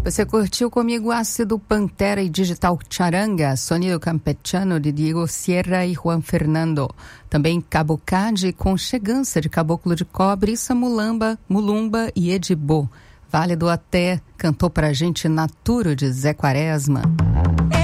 Você curtiu comigo Ácido Pantera e Digital Charanga, Sonido Campechano de Diego Sierra e Juan Fernando. Também Cabocade com Chegança de Caboclo de Cobre, Samulamba, Mulumba e Edibô. Vale do Até cantou pra gente Naturo de Zé Quaresma.